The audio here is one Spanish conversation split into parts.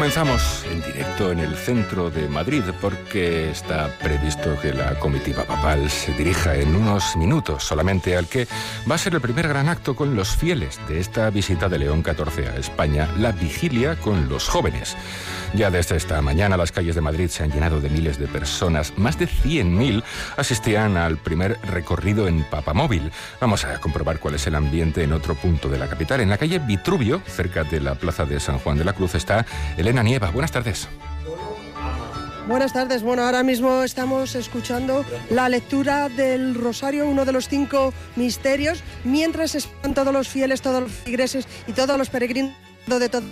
Comenzamos en directo en el centro de Madrid porque está previsto que la comitiva papal se dirija en unos minutos solamente al que va a ser el primer gran acto con los fieles de esta visita de León XIV a España, la vigilia con los jóvenes. Ya desde esta mañana las calles de Madrid se han llenado de miles de personas. Más de 100.000 asistían al primer recorrido en papamóvil. Vamos a comprobar cuál es el ambiente en otro punto de la capital. En la calle Vitruvio, cerca de la plaza de San Juan de la Cruz, está Elena Nieva. Buenas tardes. Buenas tardes. Bueno, ahora mismo estamos escuchando la lectura del Rosario, uno de los 5 misterios, mientras están todos los fieles, todos los feligreses y todos los peregrinos de todo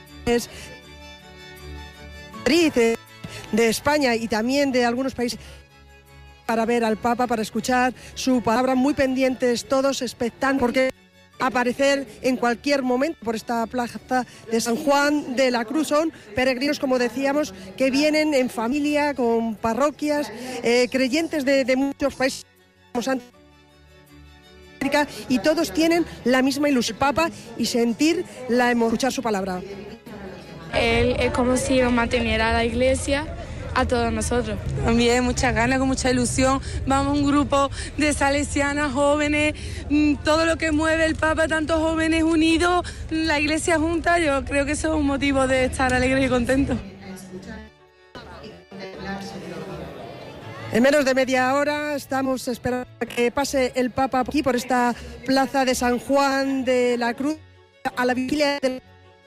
de España y también de algunos países para ver al Papa, para escuchar su palabra, muy pendientes todos, expectantes, porque aparecer en cualquier momento por esta plaza de San Juan de la Cruz. Son peregrinos, como decíamos, que vienen en familia, con parroquias, creyentes de muchos países y todos tienen la misma ilusión, Papa, y sentir escuchar su palabra. Él es como si nos manteniera a la Iglesia, a todos nosotros. También muchas ganas, con mucha ilusión. Vamos un grupo de salesianas jóvenes, todo lo que mueve el Papa, tantos jóvenes unidos, la Iglesia junta. Yo creo que eso es un motivo de estar alegres y contentos. En menos de media hora estamos esperando a que pase el Papa aquí por esta plaza de San Juan de la Cruz a la vigilia del...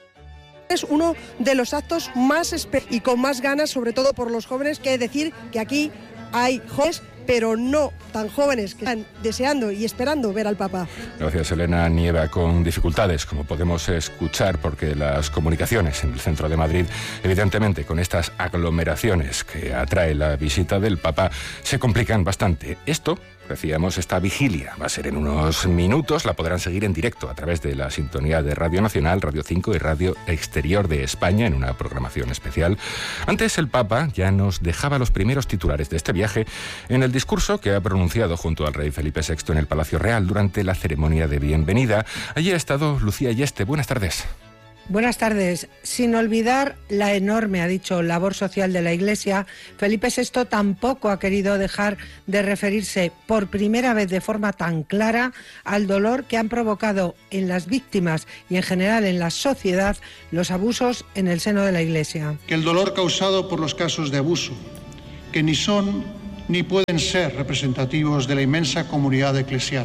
Es uno de los actos más y con más ganas, sobre todo por los jóvenes, que decir que aquí hay jóvenes, pero no tan jóvenes, que están deseando y esperando ver al Papa. Gracias, Elena Nieva. Con dificultades, como podemos escuchar, porque las comunicaciones en el centro de Madrid, evidentemente con estas aglomeraciones que atrae la visita del Papa, se complican bastante. Esto, decíamos, esta vigilia va a ser en unos minutos. La podrán seguir en directo a través de la sintonía de Radio Nacional, Radio 5 y Radio Exterior de España en una programación especial. Antes el Papa ya nos dejaba los primeros titulares de este viaje en el discurso que ha pronunciado junto al rey Felipe VI en el Palacio Real durante la ceremonia de bienvenida. Allí ha estado Lucía Yeste. Buenas tardes. Buenas tardes. Sin olvidar la enorme, ha dicho, labor social de la Iglesia, Felipe VI tampoco ha querido dejar de referirse por primera vez de forma tan clara al dolor que han provocado en las víctimas y en general en la sociedad los abusos en el seno de la Iglesia. Que el dolor causado por los casos de abuso, que ni son ni pueden ser representativos de la inmensa comunidad eclesial.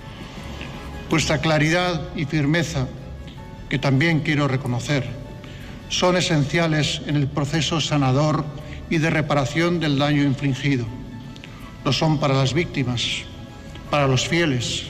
Vuestra claridad y firmeza, que también quiero reconocer, son esenciales en el proceso sanador y de reparación del daño infligido. Lo son para las víctimas, para los fieles,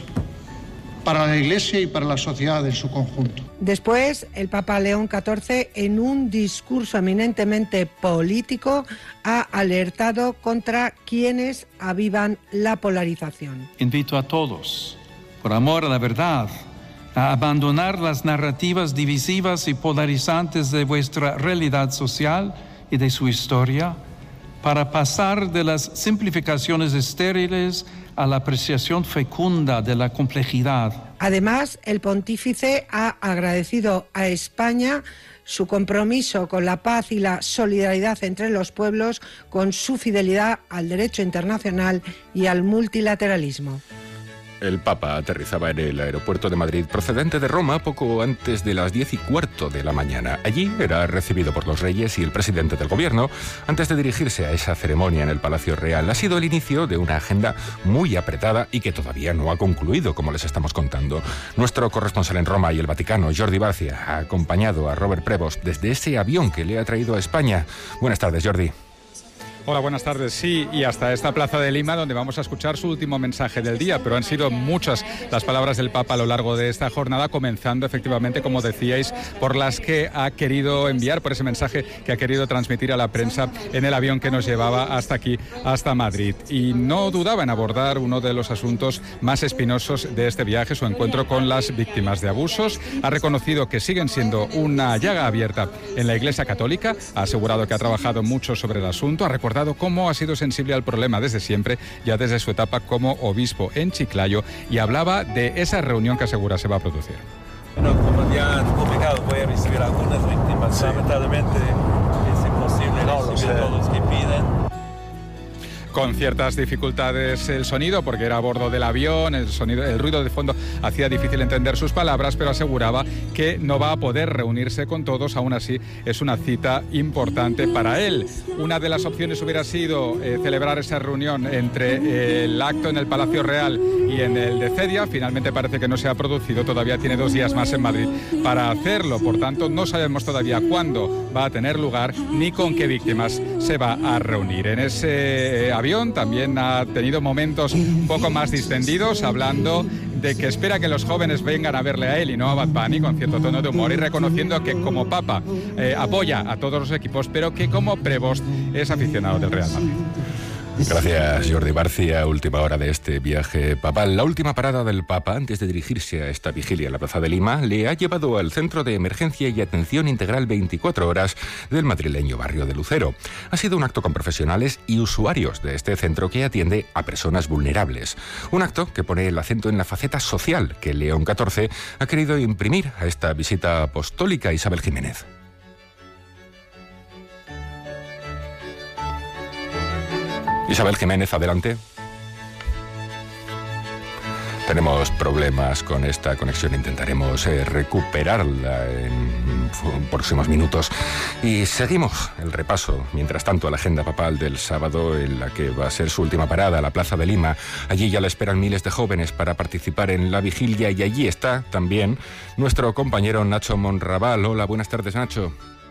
para la Iglesia y para la sociedad en su conjunto. Después, el Papa León XIV, en un discurso eminentemente político, ha alertado contra quienes avivan la polarización. Invito a todos, por amor a la verdad, a abandonar las narrativas divisivas y polarizantes de vuestra realidad social y de su historia, para pasar de las simplificaciones estériles a la apreciación fecunda de la complejidad. Además, el pontífice ha agradecido a España su compromiso con la paz y la solidaridad entre los pueblos, con su fidelidad al derecho internacional y al multilateralismo. El Papa aterrizaba en el aeropuerto de Madrid procedente de Roma poco antes de las 10:15 de la mañana. Allí era recibido por los reyes y el presidente del gobierno antes de dirigirse a esa ceremonia en el Palacio Real. Ha sido el inicio de una agenda muy apretada y que todavía no ha concluido, como les estamos contando. Nuestro corresponsal en Roma y el Vaticano, Jordi Barcia, ha acompañado a Robert Prevost desde ese avión que le ha traído a España. Buenas tardes, Jordi. Hola, buenas tardes. Sí, y hasta esta plaza de Lima, donde vamos a escuchar su último mensaje del día, pero han sido muchas las palabras del Papa a lo largo de esta jornada, comenzando efectivamente, como decíais, por las que ha querido enviar, por ese mensaje que ha querido transmitir a la prensa en el avión que nos llevaba hasta aquí, hasta Madrid. Y no dudaba en abordar uno de los asuntos más espinosos de este viaje, su encuentro con las víctimas de abusos. Ha reconocido que siguen siendo una llaga abierta en la Iglesia Católica, ha asegurado que ha trabajado mucho sobre el asunto, ha recordado cómo ha sido sensible al problema desde siempre, ya desde su etapa como obispo en Chiclayo, y hablaba de esa reunión que asegura se va a producir. Bueno, como ya han publicado, voy a recibir a algunas víctimas Lamentablemente es imposible recibir todos los que piden. Con ciertas dificultades el sonido, porque era a bordo del avión, el ruido de fondo hacía difícil entender sus palabras, pero aseguraba que no va a poder reunirse con todos. Aún así, es una cita importante para él. Una de las opciones hubiera sido celebrar esa reunión entre el acto en el Palacio Real y en el de Cedia. Finalmente parece que no se ha producido, todavía tiene 2 días más en Madrid para hacerlo. Por tanto, no sabemos todavía cuándo va a tener lugar ni con qué víctimas se va a reunir. En ese avión también ha tenido momentos un poco más distendidos, hablando de que espera que los jóvenes vengan a verle a él y no a Bad Bunny, con cierto tono de humor, y reconociendo que como Papa apoya a todos los equipos, pero que como Prevost es aficionado del Real Madrid. Gracias, Jordi Barcia. Última hora de este viaje papal. La última parada del Papa, antes de dirigirse a esta vigilia en la Plaza de Lima, le ha llevado al Centro de Emergencia y Atención Integral 24 horas del madrileño barrio de Lucero. Ha sido un acto con profesionales y usuarios de este centro que atiende a personas vulnerables. Un acto que pone el acento en la faceta social que León XIV ha querido imprimir a esta visita apostólica. Isabel Jiménez. Isabel Jiménez, adelante. Tenemos problemas con esta conexión, intentaremos recuperarla en próximos minutos. Y seguimos el repaso, mientras tanto, a la agenda papal del sábado, en la que va a ser su última parada, la Plaza de Lima. Allí ya la esperan miles de jóvenes para participar en la vigilia, y allí está también nuestro compañero Nacho Monraval. Hola, buenas tardes, Nacho.